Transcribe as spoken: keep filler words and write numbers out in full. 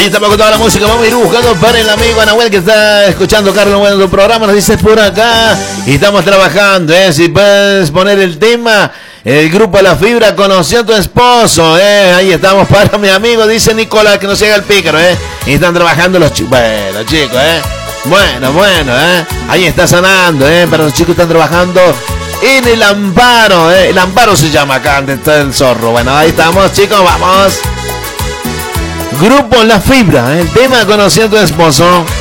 Ahí estamos con toda la música. Vamos a ir buscando para el amigo Anahuel que está escuchando, Carlos, bueno, tu programa. Nos dice por acá. Y estamos trabajando, ¿eh? Si puedes poner el tema. El grupo La Fibra conoció a tu esposo, ¿eh? Ahí estamos para mi amigo, dice Nicolás, que no se haga el pícaro, ¿eh? Y están trabajando los chicos. Bueno, chicos, ¿eh? Bueno, bueno, ¿eh? Ahí está sonando, ¿eh? Pero los chicos están trabajando en el Amparo, ¿eh? El Amparo se llama acá, donde está el zorro. Bueno, ahí estamos, chicos, vamos. Grupo La Fibra, ¿eh? El tema conoció a tu esposo.